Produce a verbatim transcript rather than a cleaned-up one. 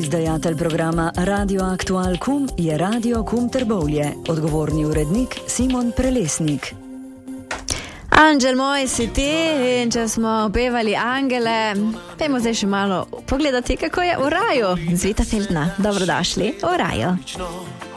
Izdajatelj programa Radio Aktual Kum je Radio Kum Trbovlje. Odgovorni urednik Simon Prelesnik. Anđel moj si ti, in če smo pevali angele, pojmo zdaj še malo pogledati, kako je v raju. Zvita Feldna, dobrodošli v raju.